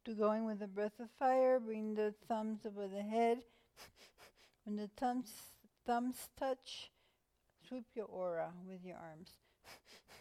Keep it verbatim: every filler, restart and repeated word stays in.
To going with a breath of fire, bring the thumbs above the head. When the thumbs, thumbs touch, sweep your aura with your arms.